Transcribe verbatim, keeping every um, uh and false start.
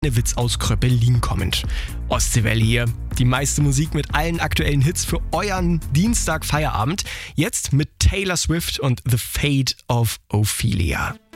Witz aus Kröpelin kommend. Ostseewelle hier. Die meiste Musik mit allen aktuellen Hits für euren Dienstag-Feierabend. Jetzt mit Taylor Swift und The Fate of Ophelia.